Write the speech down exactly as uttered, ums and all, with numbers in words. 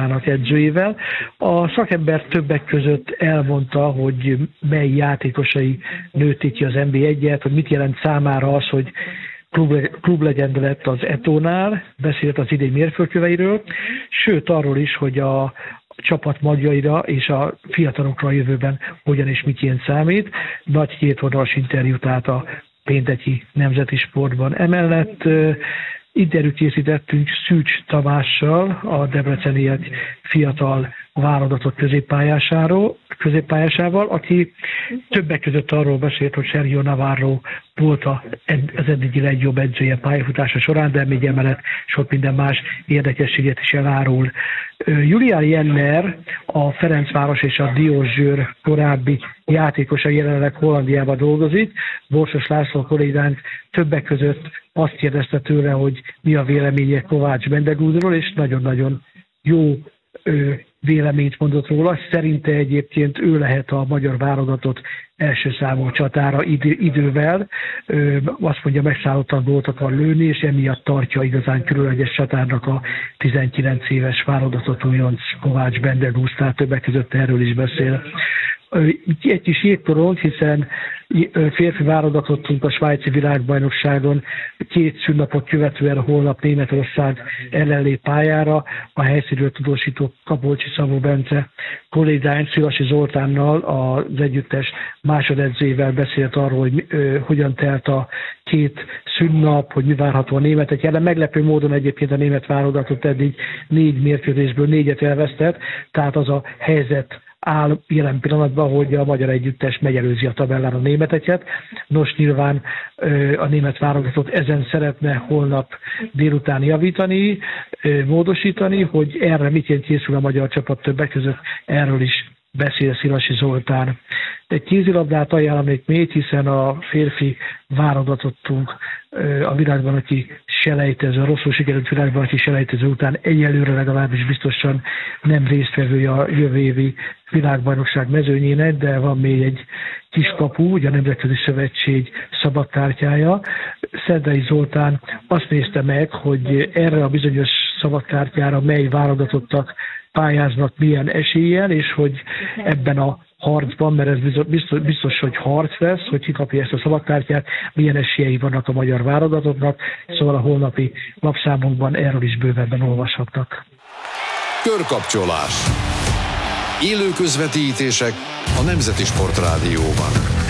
csapatának edzőjével. A szakember többek között elmondta, hogy mely játékosai nőtték ki az en bé egyet, hogy mit jelent számára az, hogy klublegenda lett az Etónál, beszélt az idei mérföldköveiről, sőt arról is, hogy a csapat magjaira és a fiatalokra a jövőben hogyan és mit ilyen számít. Nagy kétoldalas interjút állt a pénteki Nemzeti Sportban. Emellett uh, interjút készítettünk Szűcs Tamással, a Debreceni egy fiatal válogatott középpályásáról, középpályásával, aki többek között arról beszélt, hogy Sergio Navarro volt az eddigi legjobb edzője pályafutása során, de még emellett sok minden más érdekességet is elárul. Julián Jenner, a Ferencváros és a Diósgyőr korábbi játékosa jelenleg Hollandiában dolgozik. Borsos László kollégánk többek között azt kérdezte tőle, hogy mi a véleménye Kovács Bendegúzról, és nagyon-nagyon jó véleményt mondott róla. Szerinte egyébként ő lehet a magyar válogatott első számú csatára idő, idővel. Ö, azt mondja, megszállottan volt akar lőni, és emiatt tartja igazán különleges csatárnak a tizenkilenc éves válogatott újonc Kovács Bendegúz, tehát többek között erről is beszél. Egy kis jégtorony, hiszen férfi válogatottunk a svájci világbajnokságon két szünnapot követően holnap Németország ellen lép pályára. A helyszínről tudósító Kapolcsi Szabó Bence kollégány Szilasi Zoltánnal, az együttes másodedzőjével beszélt arról, hogy hogyan telt a két szünnap, hogy mi várható a németek ellen. Meglepő módon egyébként a német válogatott eddig négy mérkőzésből négyet elvesztett, tehát az a helyzet áll jelen pillanatban, hogy a magyar együttes megelőzi a tabellán a németeket. Nos, nyilván a német válogatott ezen szeretne holnap délután javítani, módosítani, hogy erre miként készül a magyar csapat, többek között erről is beszél Szilasi Zoltán. Egy kézilabdát ajánlanék még, hiszen a férfi válogatottunk a világban, aki selejtező, rosszul sikerült világban, aki selejtező után egyelőre legalábbis biztosan nem résztvevője a jövő évi világbajnokság mezőnyének, de van még egy kiskapu, ugye a Nemzetközi Szövetség szabadkártyája. Szerdai Zoltán azt nézte meg, hogy erre a bizonyos szabadkártyára mely válogatottak pályáznak milyen eséllyel, és hogy ebben a harcban, mert ez biztos, biztos, hogy harc lesz, hogy kikapja ezt a szabadkártyát, milyen esélyei vannak a magyar válogatottnak, szóval a holnapi lapszámunkban erről is bővebben olvashatnak. Körkapcsolás. Élő közvetítések a Nemzeti Sportrádióban.